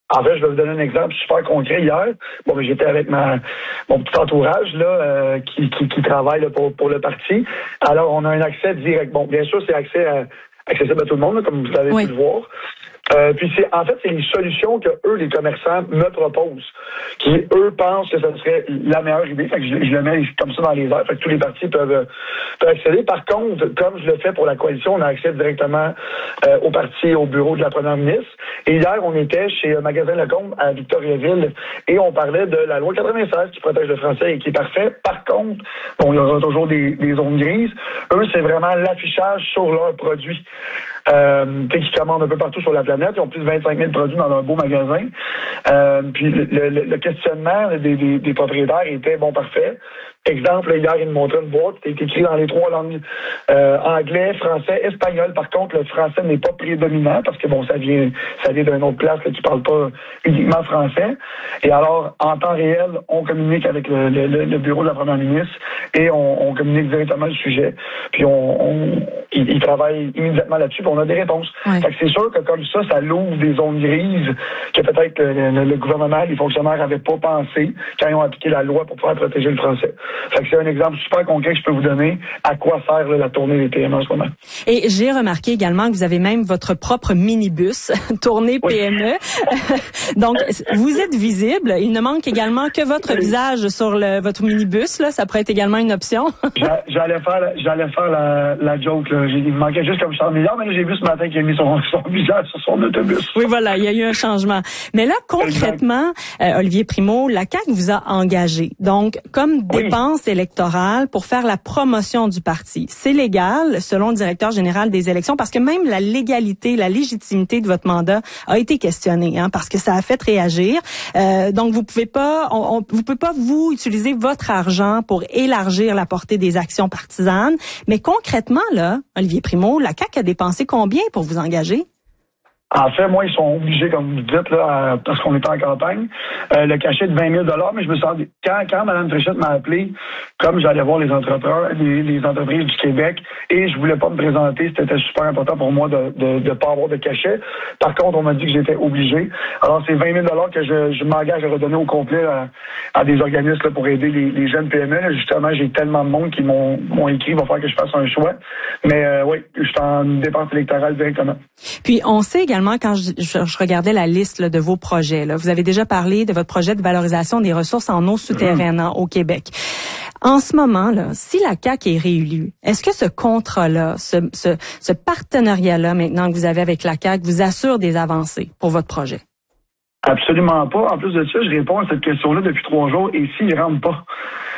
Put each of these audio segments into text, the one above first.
En fait, je vais vous donner un exemple super concret. Hier, j'étais avec mon petit entourage là, qui travaille là, pour le parti. Alors, on a un accès direct. Bon, bien sûr, c'est accessible à tout le monde, là, comme vous avez pu le voir. Puis c'est les solutions que eux, les commerçants, me proposent, qui eux pensent que ça serait la meilleure idée. Fait que je le mets comme ça dans les airs. Fait que tous les partis peuvent accéder. Par contre, comme je le fais pour la coalition, on a accès directement au parti, au bureau de la première ministre. Et hier, on était chez Magasin Lecombe à Victoriaville et on parlait de la loi 96 qui protège le français et qui est parfait. Par contre, il y aura toujours des zones grises. Eux, c'est vraiment l'affichage sur leurs produits. Qui commandent un peu partout sur la planète. Ils ont plus de 25 000 produits dans un beau magasin. Puis le questionnement des propriétaires était parfait. Exemple, hier, ils me montraient une boîte qui est écrite dans les 3 langues. Anglais, français, espagnol. Par contre, le français n'est pas prédominant parce que ça vient d'une autre place là, qui parle pas uniquement français. Et alors, en temps réel, on communique avec le bureau de la première ministre et on communique directement le sujet. Puis ils travaillent immédiatement là-dessus, puis on a des réponses. Ouais. Fait que c'est sûr que comme ça l'ouvre des zones grises que peut-être le gouvernement, les fonctionnaires n'avaient pas pensé quand ils ont appliqué la loi pour pouvoir protéger le français. Fait que c'est un exemple super concret que je peux vous donner à quoi sert la tournée des PME en ce moment. Et j'ai remarqué également que vous avez même votre propre minibus tournée PME. Donc, vous êtes visible. Il ne manque également que votre visage sur votre minibus. Là, ça pourrait être également une option. J'allais faire la joke. Là. Il me manquait juste comme Charles Milliard, mais là, j'ai vu ce matin qu'il a mis son visage sur son autobus. Oui, voilà, il y a eu un changement. Mais là, concrètement, Olivier Primo, la CAQ vous a engagé. Donc, comme dépense électorale pour faire la promotion du parti. C'est légal, selon le directeur général des élections, parce que même la légalité, la légitimité de votre mandat a été questionnée, parce que ça a fait réagir. Donc, vous pouvez pas, vous pouvez pas vous utiliser votre argent pour élargir la portée des actions partisanes. Mais concrètement, là, Olivier Primo, la CAQ a dépensé combien pour vous engager? En fait, moi, ils sont obligés, comme vous dites, là, parce qu'on est en campagne, le cachet de 20 000 $, mais je me suis rendu, quand Mme Fréchette m'a appelé, comme j'allais voir les entrepreneurs, les entreprises du Québec, et je voulais pas me présenter, c'était super important pour moi de pas avoir de cachet. Par contre, on m'a dit que j'étais obligé. Alors, c'est 20 000 $ que je m'engage à redonner au complet à des organismes là, pour aider les jeunes PME. Là, justement, j'ai tellement de monde qui m'ont écrit, il va falloir que je fasse un choix. Mais oui, je suis en dépense électorale directement. Puis, on sait également, quand je regardais la liste là, de vos projets, là, vous avez déjà parlé de votre projet de valorisation des ressources en eau souterraine au Québec. En ce moment, là, si la CAQ est réélue, est-ce que ce contrat-là, ce partenariat-là maintenant que vous avez avec la CAQ vous assure des avancées pour votre projet? Absolument pas. En plus de ça, je réponds à cette question-là depuis 3 jours et s'ils ne rentrent pas.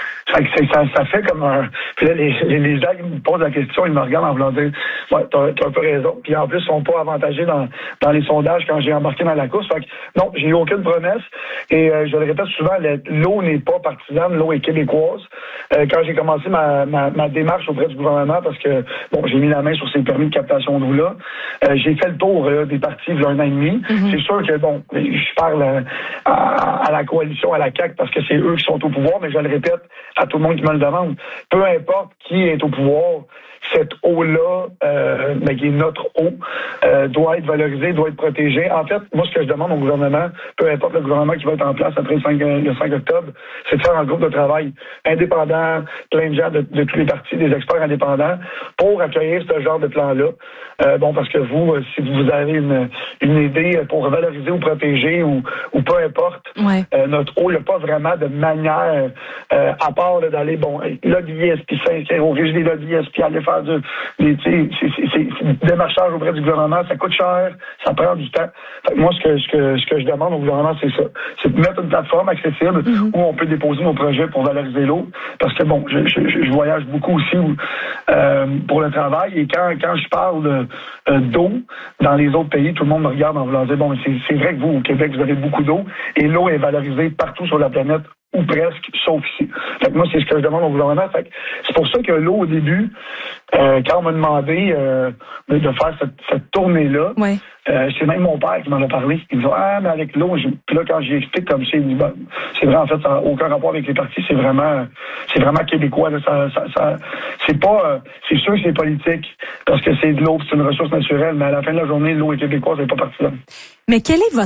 Ça fait comme un... Puis là, les gens qui me posent la question, ils me regardent en voulant dire « Ouais, t'as un peu raison ». Puis en plus, ils sont pas avantagés dans les sondages quand j'ai embarqué dans la course. Fait que non, j'ai eu aucune promesse. Et je le répète souvent, l'eau n'est pas partisane, l'eau est québécoise. Quand j'ai commencé ma démarche auprès du gouvernement, parce que j'ai mis la main sur ces permis de captation d'eau-là, j'ai fait le tour des partis il y a 1 an et demi. C'est sûr que je parle à la coalition, à la CAQ, parce que c'est eux qui sont au pouvoir, mais je le répète à tout le monde qui me le demande. Peu importe qui est au pouvoir, cette eau-là, qui est notre eau, doit être valorisée, doit être protégée. En fait, moi, ce que je demande au gouvernement, peu importe le gouvernement qui va être en place après le 5 octobre, c'est de faire un groupe de travail indépendant, plein de gens de tous les partis, des experts indépendants, pour accueillir ce genre de plan-là. Parce que vous, si vous avez une idée pour valoriser ou protéger ou peu importe, notre eau, il n'y a pas vraiment de manière à part d'aller, lobbyiste, puis s'inscrire au riche des lobbyistes, puis aller faire du démarchage auprès du gouvernement, ça coûte cher, ça prend du temps. Fait que moi, ce que je demande au gouvernement, c'est ça. C'est de mettre une plateforme accessible où on peut déposer nos projets pour valoriser l'eau. Parce que je voyage beaucoup aussi pour le travail et quand je parle d'eau dans les autres pays, tout le monde me regarde en voulant dire c'est vrai que vous, au Québec, vous avez beaucoup d'eau et l'eau est valorisée partout sur la planète ou presque, sauf ici. Fait que moi, c'est ce que je demande au gouvernement. Fait que c'est pour ça que l'eau, au début, quand on m'a demandé de faire cette tournée-là, c'est même mon père qui m'en a parlé. Il me dit mais avec l'eau, puis là, quand j'explique comme c'est vrai, en fait, ça n'a aucun rapport avec les partis, c'est vraiment québécois. Là, c'est pas c'est sûr que c'est politique, parce que c'est de l'eau, c'est une ressource naturelle, mais à la fin de la journée, l'eau est québécoise, elle n'est pas partisane. Mais quelle est votre